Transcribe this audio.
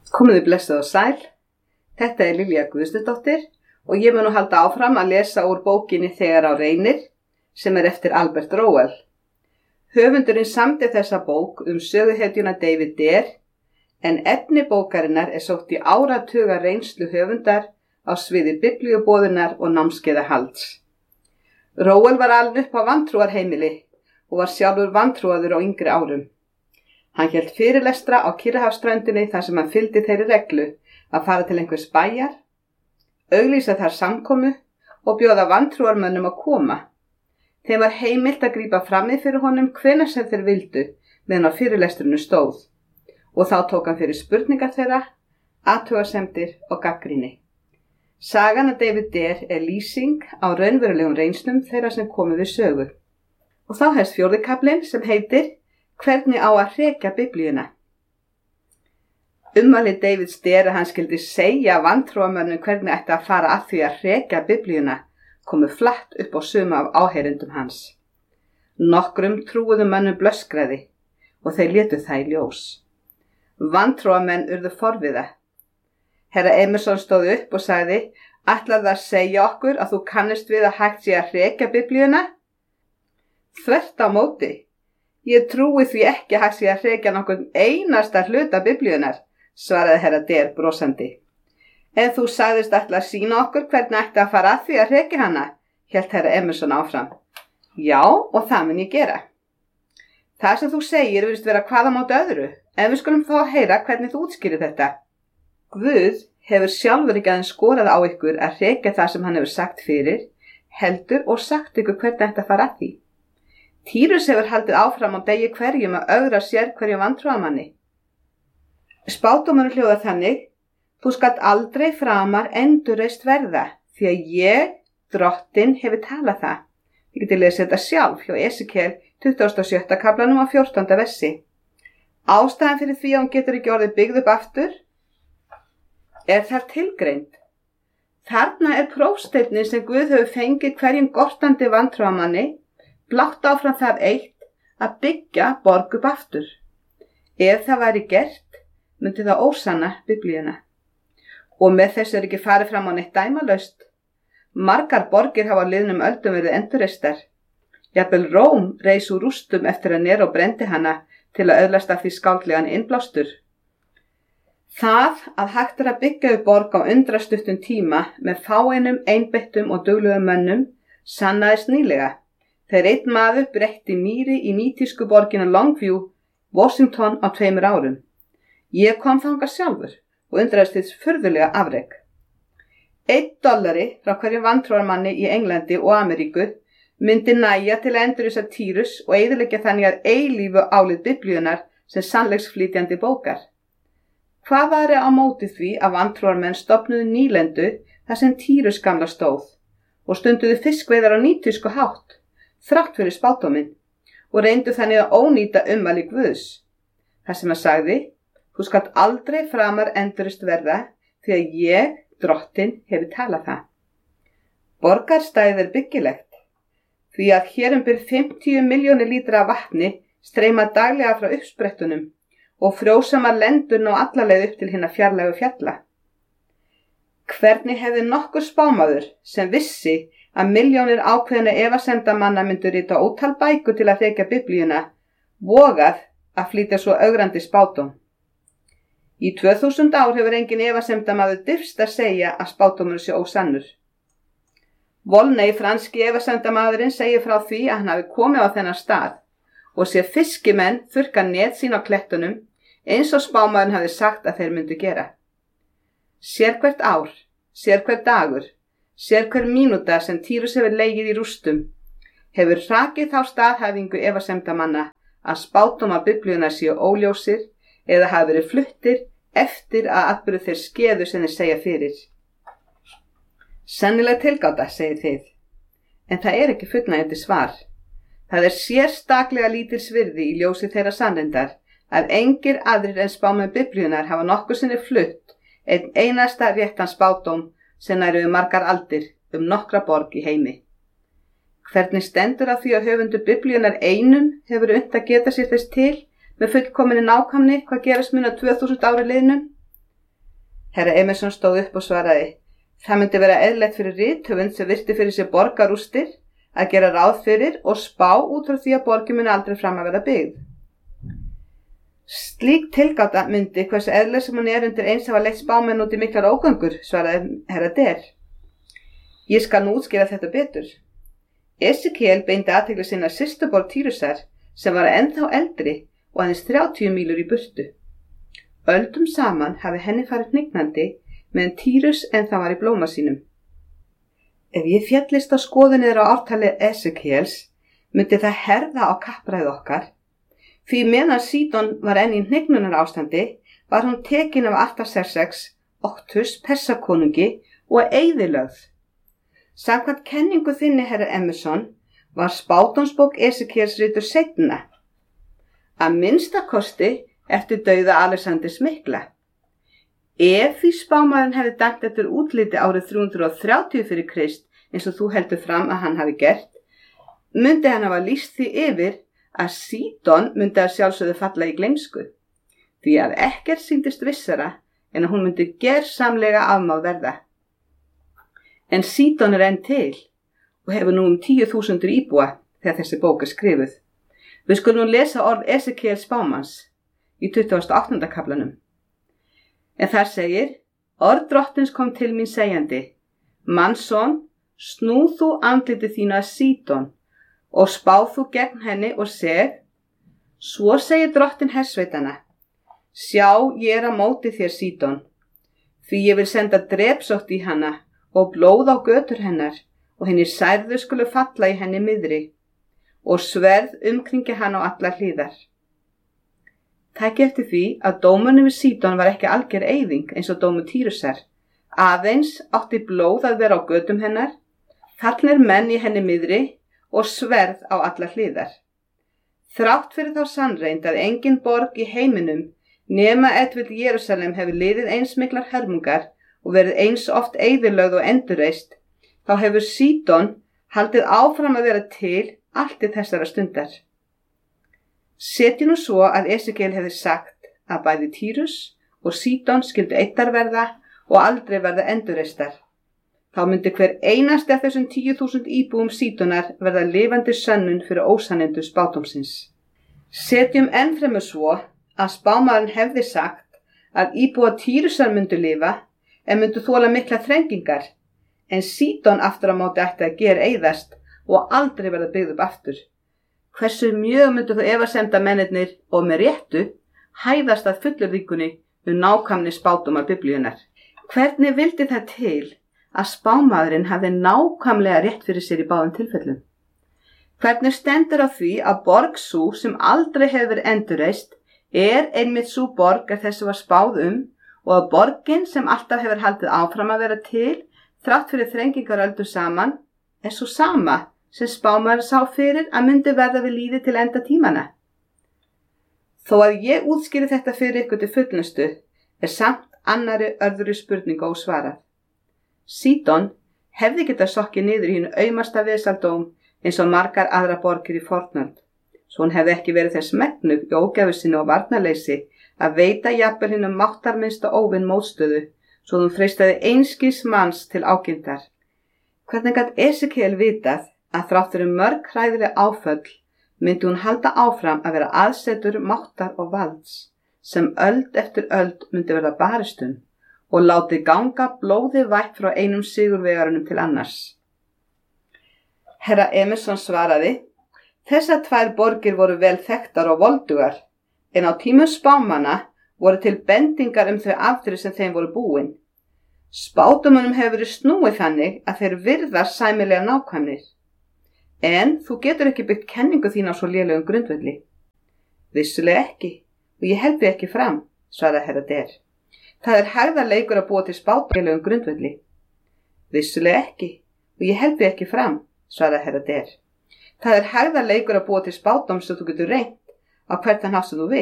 Komiði blessuð og sæl. Þetta er Lilja Guðsdóttir og ég mun nú halda áfram að lesa úr bókinni Þegar á reynir sem er eftir Albert Rowell. Höfundurinn samdi þessa bók söguhetjuna David Dare en efni bókarinnar er sótt í áratuga reynslu höfundar á sviði biblíuboðunar og námskeiðahalds. Rowell var alinn upp á vantrúarheimili og var sjálfur vantrúaður á yngri árum. Hann hélt fyrirlestra á Kyrrahafsströndinni þar sem hann fylgdi þeirri reglu að fara til einhvers bæjar, auglýsa þar samkomu og bjóða vantrúarmönnum að koma. Þeim var heimilt að grípa frammi fyrir honum hvenær sem þeir vildu meðan á fyrirlestrinu stóð og þá tók hann fyrir spurningar þeirra, athugasemdir og gagnrýni. Sagan af David Dare er lýsing á raunverulegum reynslum þeirra sem komu við sögu. Og þá hefst 4. kaflinn sem heitir Hvernig á að hrekja Biblíuna? Ummæli David Dare að hann skyldi segja vantrúarmönnum hvernig ætti að fara að því að hrekja Biblíuna komu flatt upp á suma af áheyrendum hans. Nokkrum trúuðum mönnum blöskraði og þeir létu það í ljós. Vantrúarmenn urðu forviða. Herra Emerson stóð upp og sagði: Ætlarðu að segja okkur að þú kannist við að hægt sé að hrekja Biblíuna? Þvert á móti. Ég trúi því ekki að hægt sé að hrekja nokkurn einasta hluta Biblíunar, svaraði herra Dare brosandi. En þú sagðist ætla að sýna okkur hvernig ætti að fara að því að hrekja hana, hélt herra Emerson áfram. Já, og það mun ég gera. Það sem þú segir virðist vera hvað á móti öðru, en við skulum fá að heyra hvernig þú útskýrir þetta. Guð hefur sjálfur ekki aðeins skorað á ykkur að hrekja það sem hann hefur sagt fyrir, heldur og sagt ykkur hvernig ætti að fara að því. Týrus hefur haldið áfram á degi hverjum að ögra sér hverjum vantrúarmanni. Spádómurinn hljóðar þannig: Þú skalt aldrei framar endurreist verða, því að ég, drottinn, hefur talað það. Ég geti lesið þetta sjálf hjá Esekiel 27. kaflanum á 14. versi. Ástæðan fyrir því að hún getur ekki orðið byggð upp aftur er þar tilgreind. Þarna er prófsteinninn sem Guð hefur fengið hverjum gortandi vantrúarmanni blátt áfram það eitt að byggja borg upp aftur. Ef það væri gert, myndi það ósanna Biblíuna. Og með þessu er ekki farið fram á neitt dæmalaust. Margar borgir hafa á liðnum öldum verið endurreistar. Jafnvel Róm reis úr rústum eftir að Neró brendi hana til að öðlast af því skáldlegan innblástur. Það að hægt er að byggja upp borg á undrastuttum tíma með fáeinum, einbeittum og duglegum mönnum sannaðist nýlega. Þegar einn maður breytti mýri í nýtísku borgina Longview, Washington á 2 árum. Ég kom þangað sjálfur og undraðist þess furðulega afrek. $1 frá hverjum vantrúarmanni í Englandi og Ameríku myndi nægja til að endurreisa Týrus og eyðileggja þannig að eilífu álit Biblíunar sem sannleiksflytjandi bókar. Hvað væri á móti því að vantrúarmenn stofnuðu nýlendu þar sem Týrus gamla stóð og stunduðu fiskveiðar á nýtísku hátt, þrátt fyrir spádóminn, og reyndu þannig að ónýta ummæli Guðs. Það sem hann sagði: Þú skalt aldrei framar endurreist verða, því að ég, drottinn, hefur talað það. Borgarstæðið er byggilegt, því að hér bil 50 milljónir lítra af vatni streyma daglega frá uppsprettunum og frjósamar lendur ná alla leið upp til hinna fjarlægu fjalla. Hvernig hefði nokkur spámaður sem vissi að milljónir ákveðna efasemdamanna myndu rita ótal bækur til að hrekja Biblíuna, vogað að flytja svo ögrandi spádóm. Í 2000 ár hefur engin efasemdamaður dirfst að segja að spádómur sé ósannur. Volney, franski efasemdamaðurinn, segir frá því að hann hafi komið á þennan stað og sé fiskimenn þurrka net sín á klettunum eins og spámaðurinn hafi sagt að þeir myndu gera. Sérhvert ár, sérhver dagur, sérhver mínúta sem Týrus hefur legið í rústum hefur hrakið þá staðhæfingu efasemdamanna að spádómar Biblíunnar séu óljósir eða hafi verið fluttir eftir að atburðir þeir skeðu sem þeir segja fyrir. Sennilega tilgáta, segið þið, en það er ekki fullnægjandi svar. Það er sérstaklega lítils virði í ljósi þeirra sannreyndar að engir aðrir en spámenn Biblíunnar hafa nokkuð sinni flutt einn einasta réttan spádóm sem nær yfir margar aldir nokkra borg í heimi. Hvernig stendur á því að höfundur Biblíunnar einum hefur unnt að geta sér þess til með fullkominni nákvæmni hvað gerast mun á 2000 ári liðnum? Herra Emerson stóð upp og svaraði: Það myndi vera eðlilegt fyrir rithöfund sem virti fyrir sér borgarrústir að gera ráð fyrir og spá út frá því að borgin muni aldrei fram að verða byggð. Slík tilgáta myndi, hversu eðlileg sem hún undir eins hafa leitt spámenn út í miklar ógöngur, svaraði herra Der. Ég skal nú útskýra þetta betur. Esekiel beindi athygli sinni að systurborg Týrusar sem var ennþá eldri og aðeins 30 mílur í burtu. Öldum saman hafi henni farið hnignandi meðan Týrus ennþá var í blóma sínum. Ef ég féllist á skoðunir á ártali Esekiels, myndi það herða á kappræð okkar. Því meðan Sídon var enn í hnignunar ástandi, var hún tekin af Artaxerxes, Oktus, Persakonungi og eyðilögð. Samkvæmt kenningu þinni, herra Emerson, var spádómsbók Esekiels ritur seinna. Að minnsta kosti eftir dauða Alexanders mikla. Ef því spámaðurinn hefði dæmt eftir útliti árið 330 fyrir Krist, eins og þú heldur fram að hann hafi gert, myndi hann hafa lýst því yfir að Sídon myndi að sjálfsögðu falla í gleymsku, því að ekkert sýndist vissara en að hún myndi gersamlega afmáð verða. En Sídon enn til og hefur nú 10.000 íbúa þegar þessi bók skrifuð. Við skulum nú lesa orð Esekiel spámanns í 28. kaflanum. En þar segir: Orð drottins kom til mín segjandi: Mannsson, snúð þú andliti þínu að Sídon og spáð þú gegn henni og seg: Svo segir drottin hersveitanna: Sjá, ég á móti þér, Sídon, því ég vil senda drepsótt í hana og blóð á götur hennar og hinir særðu skulu falla í henni miðri og sverð umkringi hann á allar hliðar. Tæki eftir því að dómurinn við Sídon var ekki alger eyðing eins og dómur Týrusar. Aðeins átti blóð að vera á götum hennar, fallnir menn í henni miðri og sverð á allar hliðar. Þrátt fyrir þá sannreynd að engin borg í heiminum nema Edvill Jerúsalem hefur liðið eins miklar hörmungar og verið eins oft eyðilögð og endurreist, þá hefur Sídon haldið áfram að vera til allt til þessara stundar. Setji nú svo að Esekiel hefði sagt að bæði Týrus og Sídon skyldu eittar verða og aldrei verða endurreistar. Þá myndi hver einasti af þessum 10.000 íbúum Sídonar verða lifandi sönnun fyrir ósannendu spádómsins. Setjum ennfremur svo að spámaðurinn hefði sagt að íbúa Týrusar myndu lifa en myndu þola mikla þrengingar, en Sídon aftur á móti ætti að gera eyðast og aldrei verða byggð upp aftur. Hversu mjög myndu þú efasemda mennirnir og með réttu hæðast að fullyrðingunni nákvæmni spádómar Biblíunnar. Hvernig vildi það til að spámaðurinn hafði nákvæmlega rétt fyrir sér í báðum tilfellum? Hvernig stendur á því að borg sú sem aldrei hefur verið endurreist einmitt sú borg að þessu var spáð og að borgin sem alltaf hefur haldið áfram að vera til þrátt fyrir þrengingar öldu saman svo sama sem spámaður sá fyrir að myndi verða við líði til enda tímana? Þó að ég útskýri þetta fyrir ykkur til fullnustu samt annari öðru spurningu ósvarað. Sídon hefði getað sokkið niður í hinu aumasta vesaldóm eins og margar aðra borgir í fornöld, svo hún hefði ekki verið þess megnug í ógæfu sinni og varnarleysi að veita jafnvel hinum máttarminnsta óvin mótstöðu, svo hún freistaði einskis manns til ágindar. Hvernig gat Esekiel vitað að þrátt fyrir mörg hræðileg áföll myndi hún halda áfram að vera aðsetur máttar og valds sem öld eftir öld myndi verða baristun og láti ganga blóði vætt frá einum sigurvegarunum til annars? Herra Emerson svaraði: Þessar tvær borgir voru vel þekktar og voldugar, en á tímum spámanna voru til bendingar þau afdrif sem þeim voru búin. Spádómunum hefur verið snúið þannig að þeir virðast sæmilega nákvæmnir. En þú getur ekki byggt kenningu þína á svo lélegum grundvelli. Vissulega ekki, og ég held því ekki fram, svaraði herra Der. Það hægðarleikur að búa til spádóma á lélegum grundvelli. Vissulega ekki, og ég held því ekki fram, svaraði herra Der. Það hægðarleikur að búa til spádóm sem þú getur reynt á hvern hátt sem þú vilt.